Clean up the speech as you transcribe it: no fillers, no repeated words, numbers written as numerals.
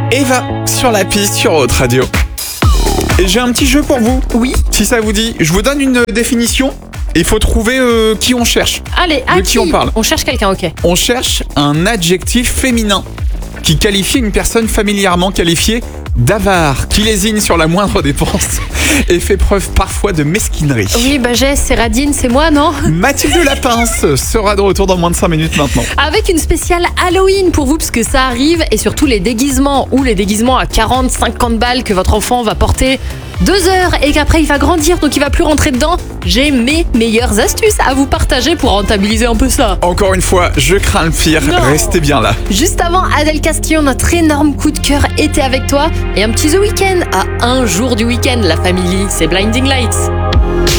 Eva sur la piste sur Haute Radio. Et j'ai un petit jeu pour vous. Oui. Si ça vous dit, je vous donne une définition. Il faut trouver qui on cherche. Allez, De qui on parle. On cherche quelqu'un, ok. On cherche un adjectif féminin qui qualifie une personne familièrement qualifiée d'avare, qui lésine sur la moindre dépense et fait preuve parfois de mesquinerie. Oui, Jess, c'est Radine, c'est moi, non? Mathilde Lapince sera de retour dans moins de 5 minutes maintenant. Avec une spéciale Halloween pour vous, parce que ça arrive, et surtout les déguisements, ou les déguisements à 40, 50 balles que votre enfant va porter 2 heures et qu'après il va grandir, donc il va plus rentrer dedans. J'ai mes meilleures astuces à vous partager pour rentabiliser un peu ça. Encore une fois, je crains le pire, Non. restez bien là. Juste avant, Adèle Castillon, notre énorme coup de cœur était avec toi. Et un petit The Weeknd à un jour du week-end, la famille, c'est Blinding Lights.